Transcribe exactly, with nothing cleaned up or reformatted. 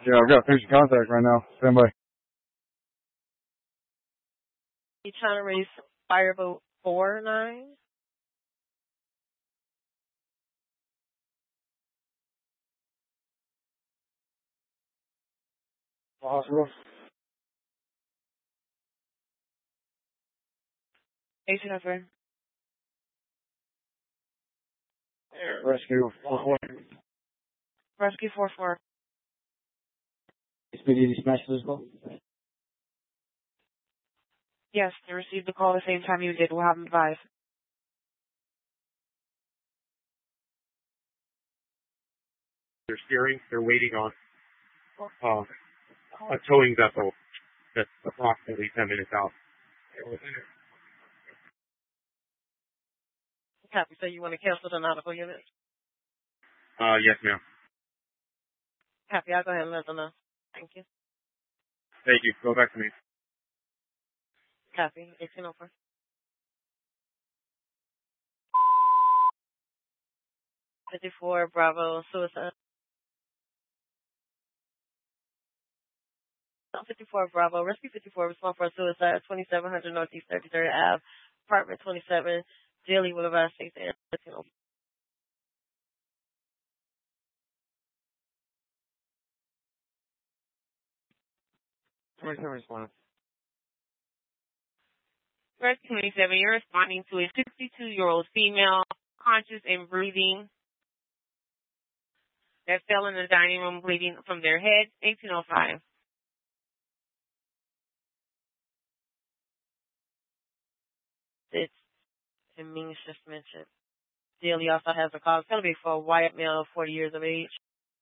Yeah, I've got patient contact right now. Stand by. You trying to raise fireboat four nine? Hospital. Agent over. Rescue four four. Rescue four four. Expedited smash physical. Yes, they received the call the same time you did. We'll have them advised. They're steering. They're waiting on uh, a towing vessel that's approximately ten minutes out. Copy. So you want to cancel the nautical unit? Uh, yes, ma'am. Copy. I'll go ahead and let them know. Thank you. Thank you. Go back to me. Copy. eighteen oh four. fifty-four Bravo suicide. fifty-four Bravo, Rescue fifty-four, respond for a suicide, twenty-seven hundred Northeast thirty-third Avenue, Apartment twenty-seven, Daily Boulevard, six A M. twenty-seven response. Rescue twenty-seven, you're responding to a sixty-two-year-old female, conscious and breathing, that fell in the dining room bleeding from their head, eighteen oh five. It's, and Ming's just mentioned. Daily also has a call. It's going to be for a white male, forty years of age.